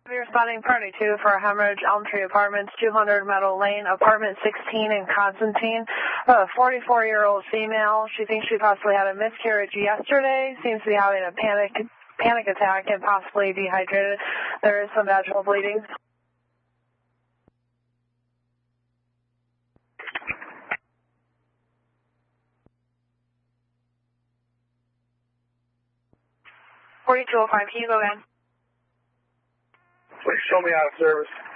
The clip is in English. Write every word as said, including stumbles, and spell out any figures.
We're responding party two for hemorrhage, Elm Tree Apartments, two hundred Meadow Lane, apartment sixteen in Constantine. A forty-four-year-old female. She thinks she possibly had a miscarriage yesterday. Seems to be having a panic panic attack and possibly dehydrated. There is some vaginal bleeding. forty-two oh five, can you go again? Please show me out of service.